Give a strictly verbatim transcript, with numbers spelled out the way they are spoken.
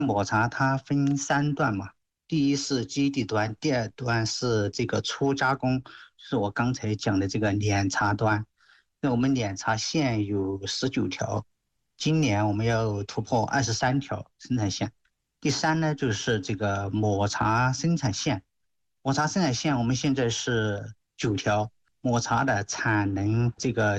抹茶它分三段嘛，第一是基地端，第二段是这个初加工，是我刚才讲的这个碾茶端。那我们碾茶线有十九条，今年我们要突破二十三条生产线。第三呢，就是这个抹茶生产线，抹茶生产线我们现在是九条，抹茶的产能这个